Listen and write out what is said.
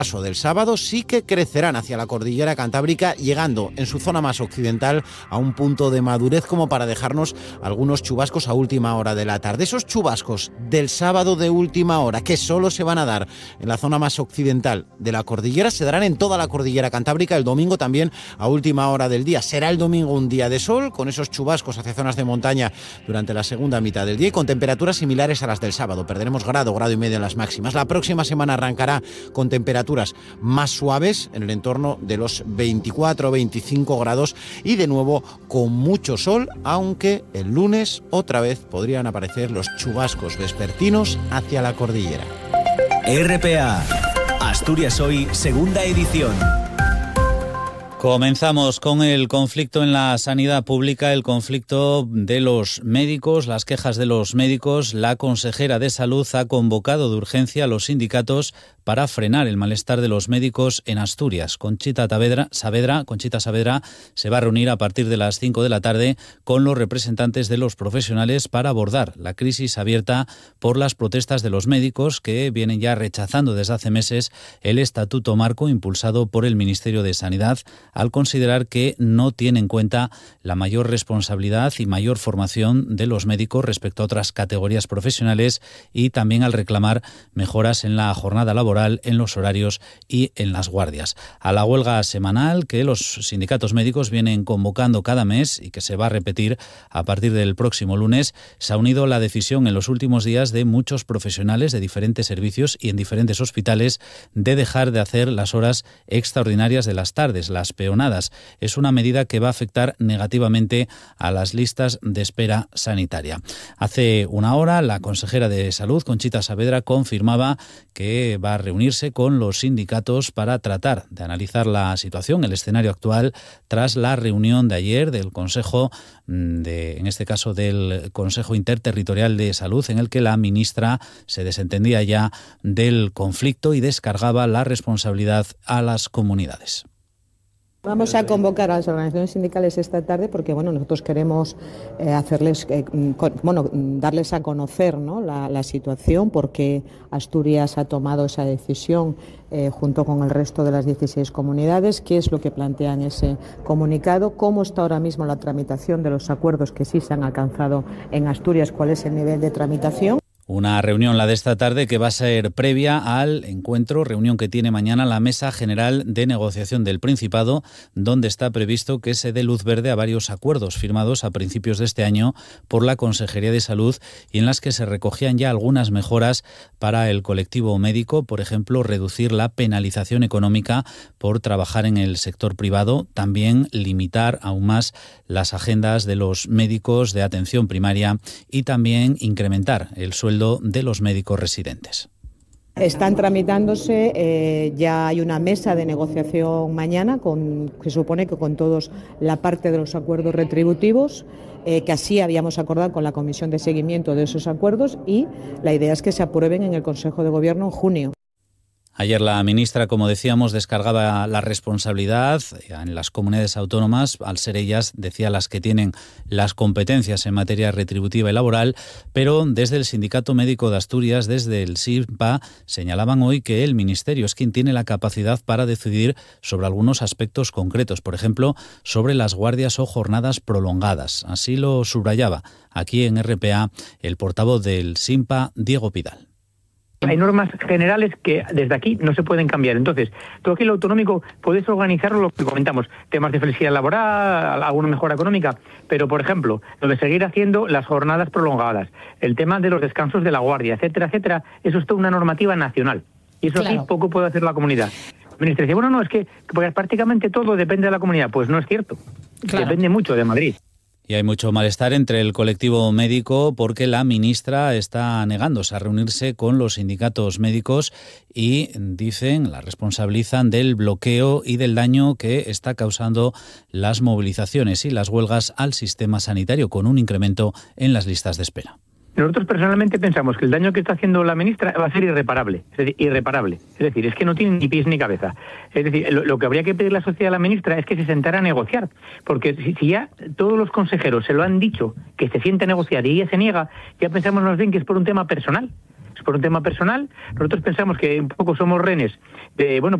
paso del sábado sí que crecerán hacia la cordillera cantábrica, llegando en su zona más occidental a un punto de madurez como para dejarnos algunos chubascos a última hora de la tarde. Esos chubascos del sábado de última hora, que solo se van a dar en la zona más occidental de la cordillera, se darán en toda la cordillera cantábrica el domingo también a última hora del día. Será el domingo un día de sol, con esos chubascos hacia zonas de montaña durante la segunda mitad del día y con temperaturas similares a las del sábado. Perderemos grado y medio en las máximas. La próxima semana arrancará con temperaturas más suaves en el entorno de los 24 o 25 grados y de nuevo con mucho sol, aunque el lunes otra vez podrían aparecer los chubascos vespertinos hacia la cordillera. RPA, Asturias Hoy, segunda edición. Comenzamos con el conflicto en la sanidad pública, el conflicto de los médicos, las quejas de los médicos. La consejera de Salud ha convocado de urgencia a los sindicatos para frenar el malestar de los médicos en Asturias. Conchita Saavedra se va a reunir a partir de las 5 de la tarde con los representantes de los profesionales para abordar la crisis abierta por las protestas de los médicos que vienen ya rechazando desde hace meses el estatuto marco impulsado por el Ministerio de Sanidad, al considerar que no tiene en cuenta la mayor responsabilidad y mayor formación de los médicos respecto a otras categorías profesionales y también al reclamar mejoras en la jornada laboral, en los horarios y en las guardias. A la huelga semanal que los sindicatos médicos vienen convocando cada mes y que se va a repetir a partir del próximo lunes, se ha unido la decisión en los últimos días de muchos profesionales de diferentes servicios y en diferentes hospitales de dejar de hacer las horas extraordinarias de las tardes, las peonadas. Es una medida que va a afectar negativamente a las listas de espera sanitaria. Hace una hora, la consejera de Salud, Conchita Saavedra, confirmaba que va a reunirse con los sindicatos para tratar de analizar la situación, el escenario actual, tras la reunión de ayer del Consejo, en este caso del Consejo Interterritorial de Salud, en el que la ministra se desentendía ya del conflicto y descargaba la responsabilidad a las comunidades. Vamos a convocar a las organizaciones sindicales esta tarde porque nosotros queremos darles a conocer, ¿no?, la situación, porque Asturias ha tomado esa decisión junto con el resto de las 16 comunidades, qué es lo que plantean ese comunicado, cómo está ahora mismo la tramitación de los acuerdos que sí se han alcanzado en Asturias, cuál es el nivel de tramitación. Una reunión, la de esta tarde, que va a ser previa al encuentro, reunión que tiene mañana la Mesa General de Negociación del Principado, donde está previsto que se dé luz verde a varios acuerdos firmados a principios de este año por la Consejería de Salud y en las que se recogían ya algunas mejoras para el colectivo médico, por ejemplo, reducir la penalización económica por trabajar en el sector privado, también limitar aún más las agendas de los médicos de atención primaria y también incrementar el sueldo de los médicos residentes. Están tramitándose, ya hay una mesa de negociación mañana, que supone que con todos la parte de los acuerdos retributivos, que así habíamos acordado con la Comisión de Seguimiento de esos acuerdos, y la idea es que se aprueben en el Consejo de Gobierno en junio. Ayer la ministra, como decíamos, descargaba la responsabilidad en las comunidades autónomas, al ser ellas, decía, las que tienen las competencias en materia retributiva y laboral, pero desde el Sindicato Médico de Asturias, desde el SINPA, señalaban hoy que el Ministerio es quien tiene la capacidad para decidir sobre algunos aspectos concretos, por ejemplo, sobre las guardias o jornadas prolongadas. Así lo subrayaba aquí en RPA el portavoz del SINPA, Diego Pidal. Hay normas generales que desde aquí no se pueden cambiar. Entonces, todo aquí lo autonómico puedes organizarlo, lo que comentamos, temas de flexibilidad laboral, alguna mejora económica, pero, por ejemplo, lo de seguir haciendo las jornadas prolongadas, el tema de los descansos de la guardia, etcétera, etcétera, eso es toda una normativa nacional. Y eso sí, poco puede hacer la comunidad. El ministerio dice, es que prácticamente todo depende de la comunidad. Pues no es cierto. Depende mucho de Madrid. Y hay mucho malestar entre el colectivo médico porque la ministra está negándose a reunirse con los sindicatos médicos y dicen, la responsabilizan del bloqueo y del daño que está causando las movilizaciones y las huelgas al sistema sanitario, con un incremento en las listas de espera. Nosotros personalmente pensamos que el daño que está haciendo la ministra va a ser irreparable. Es decir, es que no tiene ni pies ni cabeza. Es decir, lo que habría que pedirle a la sociedad a la ministra es que se sentara a negociar. Porque si ya todos los consejeros se lo han dicho, que se siente a negociar y ella se niega, ya pensamos más bien que es por un tema personal. por un tema personal. Nosotros pensamos que un poco somos rehenes de, bueno,